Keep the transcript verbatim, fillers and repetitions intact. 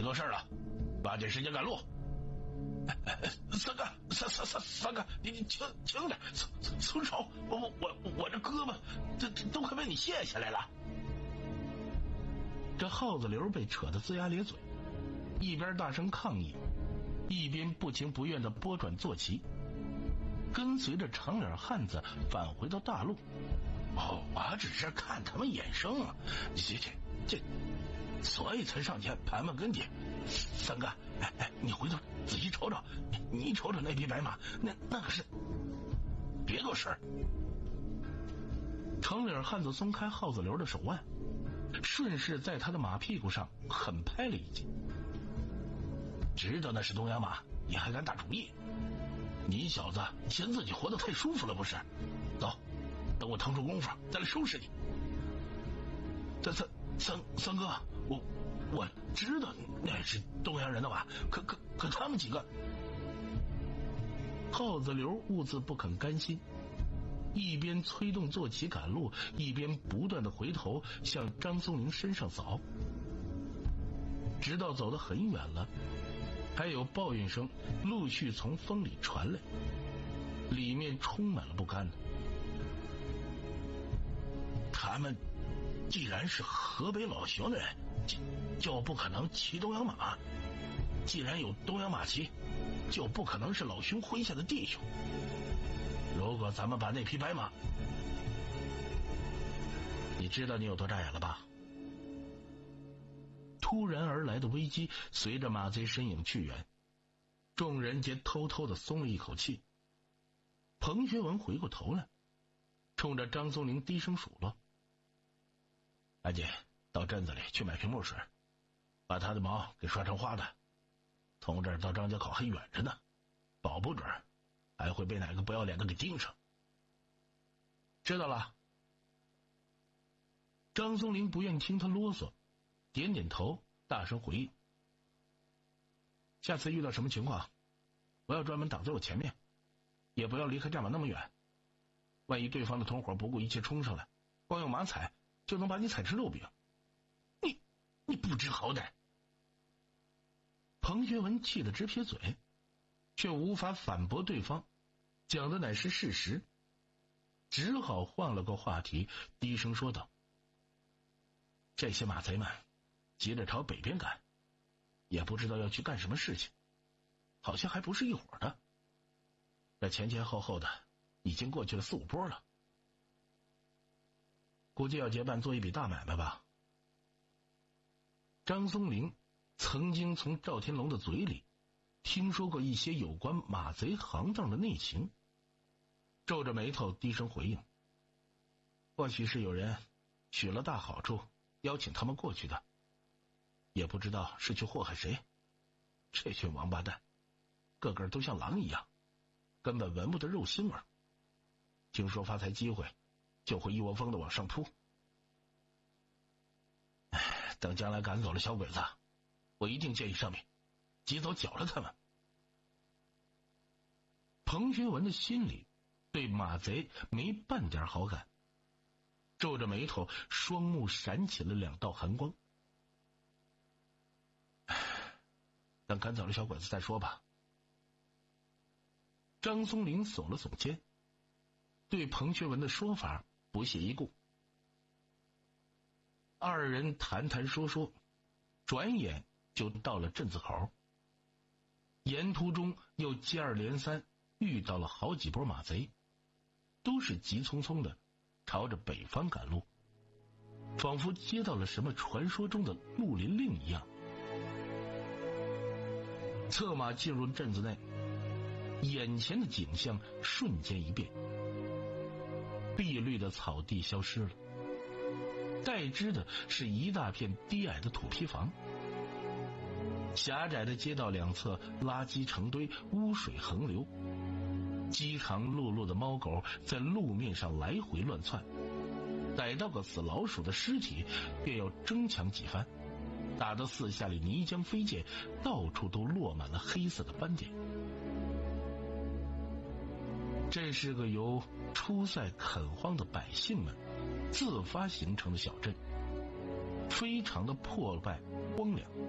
多事了，抓紧时间赶路。三哥，三三三三哥，你你轻轻点，松松手！我我我我这胳膊这这都快被你卸下来了。这耗子刘被扯得龇牙咧嘴，一边大声抗议，一边不情不愿地拨转坐骑，跟随着长脸汉子返回到大路。哦，我只是看他们眼生啊，这这这，所以才上前盘盘跟前。三哥，哎哎，你回头仔细瞅瞅，你你瞅瞅那匹白马，那那可是……别多事。长脸汉子松开耗子刘的手腕，顺势在他的马屁股上狠拍了一记。知道那是东洋马，你还敢打主意？你小子嫌自己活得太舒服了不是？走，等我腾出功夫再来收拾你。三三三三哥，我我知道那是东洋人的马，可可可他们几个……耗子刘兀自不肯甘心，一边催动坐骑赶路，一边不断的回头向张松林身上扫，直到走得很远了，还有抱怨声陆续从风里传来，里面充满了不甘。他们既然是河北老熊人，就不可能骑东洋马，既然有东洋马骑，就不可能是老熊麾下的弟兄。如果咱们把那匹白马……你知道你有多扎眼了吧？突然而来的危机随着马贼身影去远，众人皆偷偷的松了一口气。彭学文回过头来，冲着张松林低声数落：“赶紧到镇子里去买瓶墨水，把他的毛给刷成花的。从这儿到张家口还远着呢，保不准还会被哪个不要脸的给盯上。”知道了。张松林不愿听他啰嗦，点点头，大声回应：“下次遇到什么情况，不要专门挡在我前面，也不要离开战马那么远。万一对方的同伙不顾一切冲上来，光用马踩就能把你踩成肉饼，你你不知好歹。”彭学文气得直撇嘴，却无法反驳对方，讲的乃是事实，只好换了个话题，低声说道：“这些马贼们急着朝北边赶，也不知道要去干什么事情，好像还不是一伙的。这前前后后的已经过去了四五波了，估计要结伴做一笔大买卖吧。”张松林曾经从赵天龙的嘴里听说过一些有关马贼行当的内情，皱着眉头低声回应：“或许是有人许了大好处邀请他们过去的，也不知道是去祸害谁。这群王八蛋个个都像狼一样，根本闻不得肉腥味，听说发财机会就会一窝蜂的往上扑。唉，等将来赶走了小鬼子，我一定建议上面及早剿了他们。”彭学文的心里对马贼没半点好感，皱着眉头，双目闪起了两道寒光。等赶走了小鬼子再说吧。张松林耸了耸肩，对彭学文的说法不屑一顾。二人谈谈说说，转眼就到了镇子口。沿途中又接二连三遇到了好几波马贼，都是急匆匆的朝着北方赶路，仿佛接到了什么传说中的绿林令一样。策马进入镇子内，眼前的景象瞬间一变，碧绿的草地消失了，代之的是一大片低矮的土坯房。狭窄的街道两侧垃圾成堆，污水横流，饥肠辘辘的猫狗在路面上来回乱窜，逮到个死老鼠的尸体便要争抢几番，打得四下里泥浆飞溅，到处都落满了黑色的斑点。这是个由出塞垦荒的百姓们自发形成的小镇，非常的破败荒凉。